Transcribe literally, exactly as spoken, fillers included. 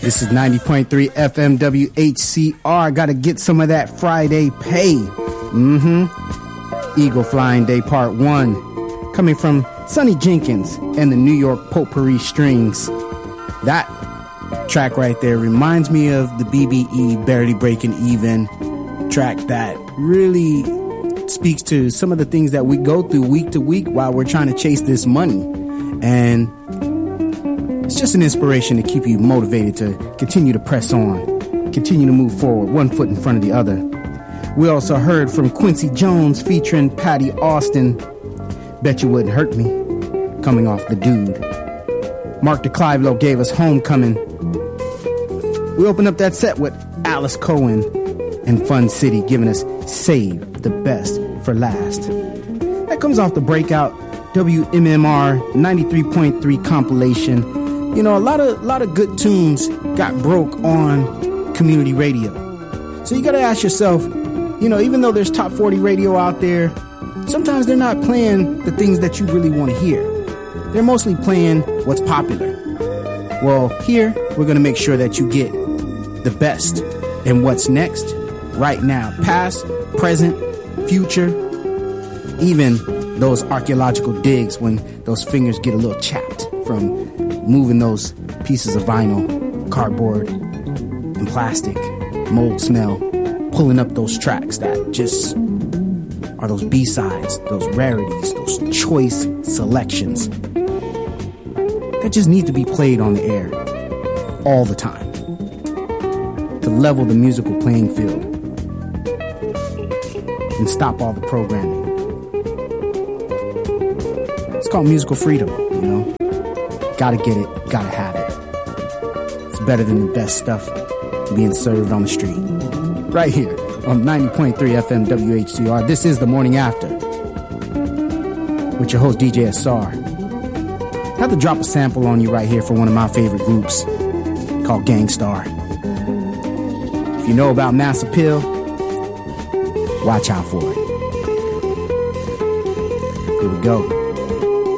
This is ninety point three F M W H C R. Gotta get some of that Friday pay. Mm-hmm. Eagle Flying Day Part one. Coming from Sonny Jenkins and the New York Potpourri Strings. That track right there reminds me of the B B E Barely Breaking Even track that really speaks to some of the things that we go through week to week while we're trying to chase this money. And it's just an inspiration to keep you motivated to continue to press on, continue to move forward, one foot in front of the other. We also heard from Quincy Jones featuring Patty Austin, Bet You Wouldn't Hurt Me, coming off The Dude. Mark DeClivelo gave us Homecoming. We opened up that set with Alice Cohen and Fun City giving us Save the Best for Last. That comes off the Breakout W M M R ninety-three point three compilation. You know, a lot of lot of good tunes got broke on community radio. So you gotta ask yourself, you know, even though there's top forty radio out there, sometimes they're not playing the things that you really want to hear. They're mostly playing what's popular. Well, here, we're gonna make sure that you get the best in what's next, right now. Past, present, future, even those archaeological digs when those fingers get a little chapped from moving those pieces of vinyl, cardboard, and plastic, mold smell, pulling up those tracks that just are those B-sides, those rarities, those choice selections that just need to be played on the air all the time to level the musical playing field and stop all the programming. It's called musical freedom, you know? Gotta get it, gotta have it. It's better than the best stuff being served on the street. Right here on ninety point three F M W H C R. This is The Morning After with your host D J S R. I have to drop a sample on you right here for one of my favorite groups called Gang Starr. If you know about Mass Appeal, watch out for it. Here we go.